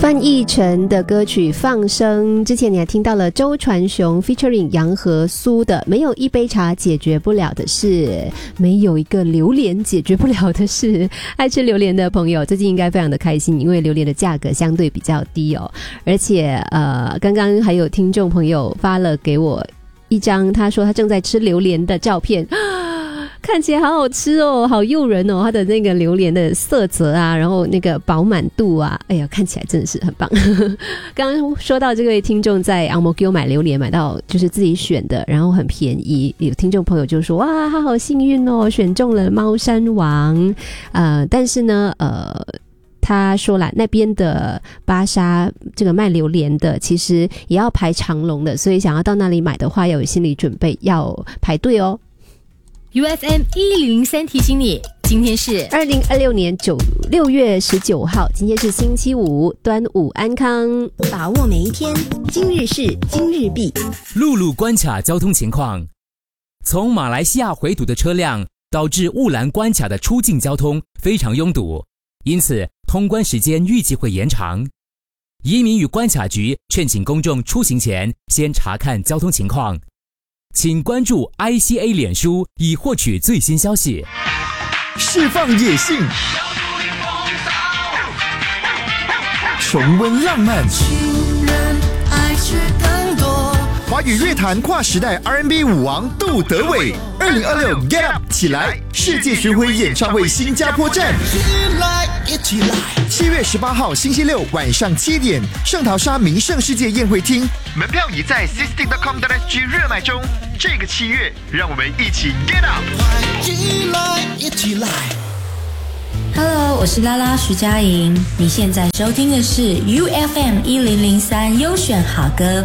范逸臣的歌曲《放生》，之前你还听到了周传雄 featuring 杨和苏的没有一杯茶解决不了的事，没有一个榴莲解决不了的事。爱吃榴莲的朋友最近应该非常的开心，因为榴莲的价格相对比较低哦。而且刚刚还有听众朋友发了给我一张他说他正在吃榴莲的照片，看起来好好吃哦，好诱人哦，它的那个榴莲的色泽啊，然后那个饱满度啊，哎呀，看起来真的是很棒。刚刚说到这位听众在 Ang Mo Kio 买榴莲买到就是自己选的，然后很便宜，有听众朋友就说哇他好幸运哦，选中了猫山王。但是呢他说啦，那边的巴沙这个卖榴莲的其实也要排长龙的，所以想要到那里买的话要有心理准备，要排队哦。 UFM 1003提醒你，今天是 2026年6月19号，今天是星期五，端午安康， 把握每一天，今日事今日毕。 陆路关卡交通情况，从马来西亚回堵的车辆导致雾兰关卡的出境交通非常拥堵，因此通关时间预计会延长。移民与关卡局劝请公众出行前先查看交通情况，请关注 ICA 脸书以获取最新消息。 释放野性，重温浪漫，华语乐坛跨时代 R&B 舞王杜德伟，2026 Get Up 起来世界巡回演唱会新加坡站，7月18号星期六晚上7点，圣淘沙名胜世界宴会厅，门票已在 system.com.sg 热卖中。这个7月，让我们一起 Get Up！ 一起来 Hello， 我是拉拉徐佳莹，你现在收听的是 UFM 1003优选好歌。